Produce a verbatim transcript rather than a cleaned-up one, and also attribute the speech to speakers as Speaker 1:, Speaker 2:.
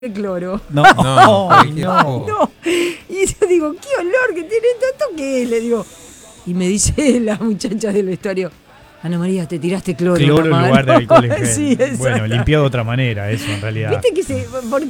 Speaker 1: de cloro.
Speaker 2: No,
Speaker 3: No,
Speaker 2: ay,
Speaker 3: qué
Speaker 2: no.
Speaker 3: asco.
Speaker 1: No. Y yo digo, ¿qué olor que tiene esto? ¿Esto qué es? Le digo. Y me dice la muchacha del vestuario, Ana María, te tiraste cloro.
Speaker 2: Cloro en
Speaker 1: mano.
Speaker 2: lugar de alcohol en gel.
Speaker 1: Sí,
Speaker 2: bueno,
Speaker 1: exacto.
Speaker 2: limpiado de otra manera, eso en realidad.
Speaker 1: Viste que se. ¿Por